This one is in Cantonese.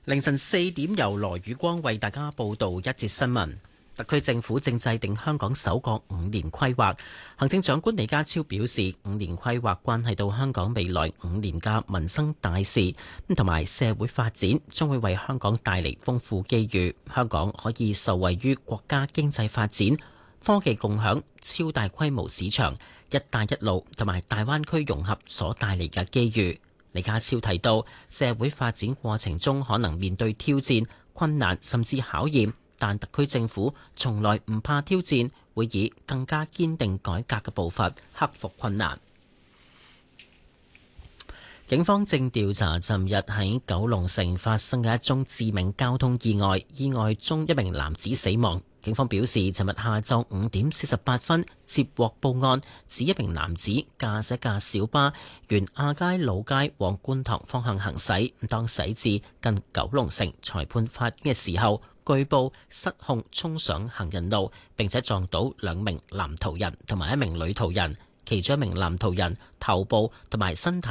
凌晨4點，由羅宇光為大家報道一節新聞。特區政府正制定香港首個5年規劃。行政長官李家超表示，5年規劃關係到香港未來5年嘅民生大事，同埋社會發展，將會為香港帶嚟豐富機遇。香港可以受惠於國家經濟發展、科技共享、超大規模市場、一帶一路同埋大灣區融合所帶嚟嘅機遇。李家超提到，社會發展過程中可能面對挑戰、困難甚至考驗，但特區政府從來唔怕挑戰，會以更加堅定改革嘅步伐克服困難。警方正調查尋日喺九龍城發生嘅一宗致命交通意外，意外中一名男子死亡。警方表示，尋日下晝5點48分接獲報案，指一名男子駕駛架小巴沿亞皆老街往觀塘方向行駛，當駛至近九龍城裁判法院嘅時候，據報失控衝上行人路，並且撞到2名男途人同埋1名女途人，其中1名男途人頭部同埋身體